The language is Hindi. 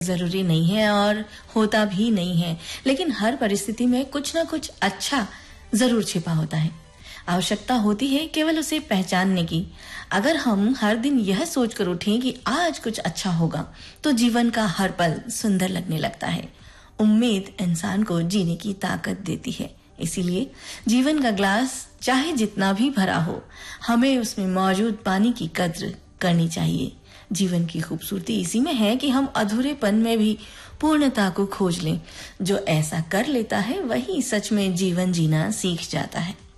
जरूरी नहीं है और होता भी नहीं है, लेकिन हर परिस्थिति में कुछ ना कुछ अच्छा जरूर छिपा होता है। आवश्यकता होती है केवल उसे पहचानने की। अगर हम हर दिन यह सोचकर उठें कि आज कुछ अच्छा होगा, तो जीवन का हर पल सुंदर लगने लगता है। उम्मीद इंसान को जीने की ताकत देती है। इसीलिए जीवन का ग्लास चाहे जितना भी भरा हो, हमें उसमें मौजूद पानी की कद्र करनी चाहिए। जीवन की खूबसूरती इसी में है कि हम अधूरेपन में भी पूर्णता को खोज लें। जो ऐसा कर लेता है वही सच में जीवन जीना सीख जाता है।